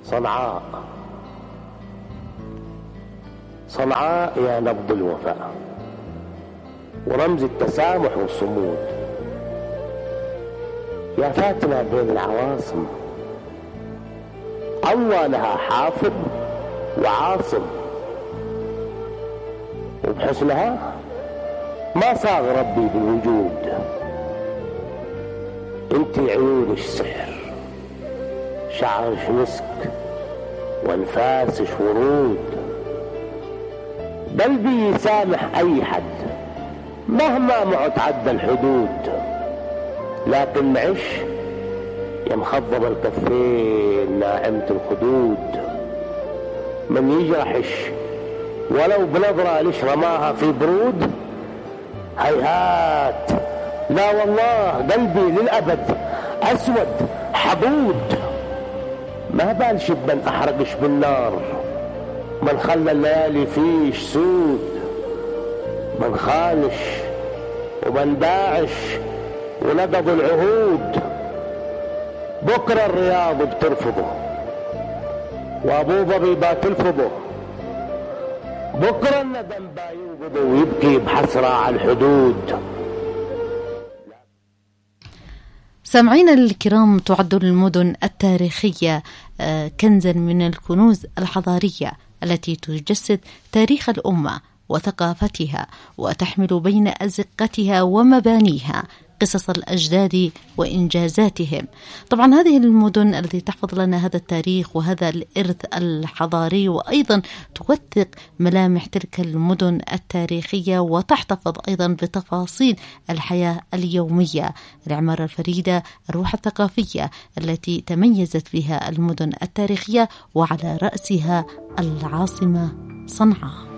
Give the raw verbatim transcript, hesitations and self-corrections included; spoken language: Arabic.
صنعاء، صنعاء يا نبض الوفاء ورمز التسامح والصمود، يا فاتنة بين العواصم الله لها حافظ وعاصم، وبحسنها ما صاغ ربي بالوجود. انتي عيونش سحر، شعرش مسك، وانفاسش ورود، قلبي يسامح اي حد مهما معه تعدى الحدود، لكن معش يا مخضب الكفين ناعمة الخدود، من يجرحش ولو بنظرة ليش رماها في برود، هيهات لا والله قلبي للأبد أسود حدود، ما بال شبن أحرقش بالنار، من خلى الليالي فيش سود، من خانش ومن داعش ونقض العهود، بكرة الرياض بترفضه وابو ظبي بتلفظه، بكرة الندم بايوقظه ويبكي بحسرة على الحدود. سامعين الكرام، تعد المدن التاريخية كنزا من الكنوز الحضارية التي تجسد تاريخ الأمة وثقافتها، وتحمل بين أزقتها ومبانيها قصص الأجداد وإنجازاتهم. طبعا هذه المدن التي تحفظ لنا هذا التاريخ وهذا الإرث الحضاري، وأيضا توثق ملامح تلك المدن التاريخية، وتحتفظ أيضا بتفاصيل الحياة اليومية، العمارة الفريدة، الروح الثقافية التي تميزت بها المدن التاريخية، وعلى رأسها العاصمة صنعاء.